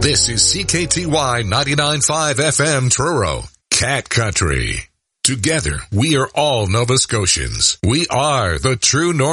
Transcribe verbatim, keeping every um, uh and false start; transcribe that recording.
This is C K T Y ninety-nine point five F M Truro, Cat Country. Together, we are all Nova Scotians. We are the true North.